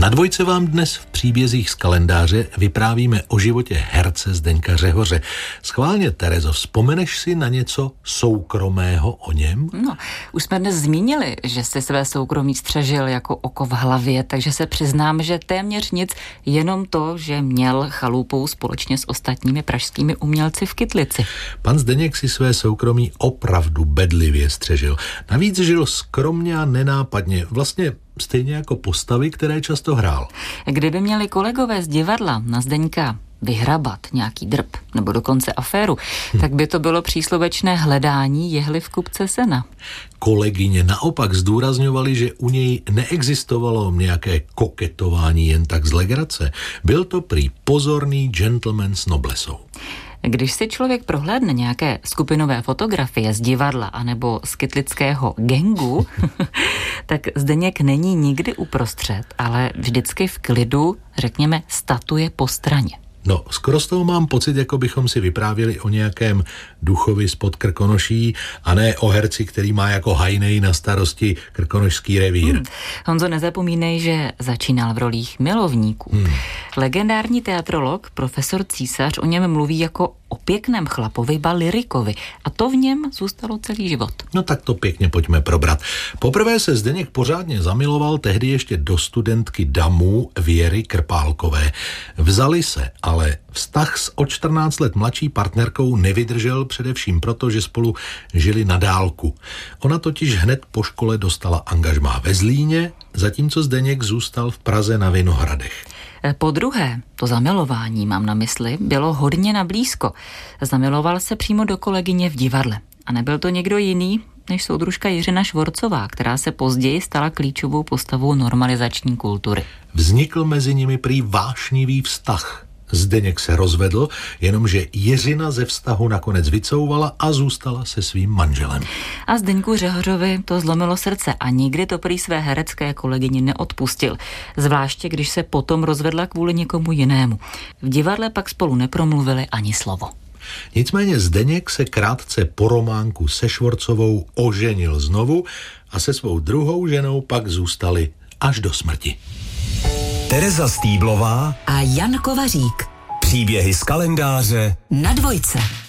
Na Dvojce vám dnes v příbězích z kalendáře vyprávíme o životě herce Zdeňka Řehoře. Schválně, Terezo, vzpomeneš si na něco soukromého o něm? No, už jsme dnes zmínili, že si své soukromí střežil jako oko v hlavě, takže se přiznám, že téměř nic, jenom to, že měl chalupu společně s ostatními pražskými umělci v Kytlici. Pan Zdeněk si své soukromí opravdu bedlivě střežil. Navíc žil skromně a nenápadně, vlastně stejně jako postavy, které často hrál. Kdyby měli kolegové z divadla na Zdeňka vyhrabat nějaký drb nebo dokonce aféru, tak by to bylo příslovečné hledání jehly v kupce sena. Kolegyně naopak zdůrazňovali, že u něj neexistovalo nějaké koketování jen tak z legrace. Byl to prý pozorný gentleman s noblesou. Když si člověk prohlédne nějaké skupinové fotografie z divadla anebo z kytlického gangu, tak Zdeněk není nikdy uprostřed, ale vždycky v klidu, řekněme, statuje po straně. No, skoro z toho mám pocit, jako bychom si vyprávěli o nějakém duchovi spod Krkonoší a ne o herci, který má jako hajnej na starosti Krkonošský revír. Honzo, nezapomínej, že začínal v rolích milovníků. Legendární teatrolog profesor Císař o něm mluví jako o pěkném chlapovi, ba lyrikovi. A to v něm zůstalo celý život. No tak to pěkně pojďme probrat. Poprvé se Zdeněk pořádně zamiloval tehdy ještě do studentky Damů Věry Krpálkové. Vzali se, ale vztah s o 14 let mladší partnerkou nevydržel především proto, že spolu žili na dálku. Ona totiž hned po škole dostala angažmá ve Zlíně, zatímco Zdeněk zůstal v Praze na Vinohradech. Po druhé, to zamilování, mám na mysli, bylo hodně na blízko. Zamiloval se přímo do kolegyně v divadle. A nebyl to někdo jiný než soudružka Jiřina Švorcová, která se později stala klíčovou postavou normalizační kultury. Vznikl mezi nimi prý vášnivý vztah. Zdeněk se rozvedl, jenomže Jiřina ze vztahu nakonec vycouvala a zůstala se svým manželem. A Zdeňku Řehořovi to zlomilo srdce a nikdy to prý své herecké kolegyni neodpustil. Zvláště, když se potom rozvedla kvůli někomu jinému. V divadle pak spolu nepromluvili ani slovo. Nicméně Zdeněk se krátce po románku se Švorcovou oženil znovu a se svou druhou ženou pak zůstali až do smrti. Tereza Stýblová a Jan Kovařík. Příběhy z kalendáře Na Dvojce.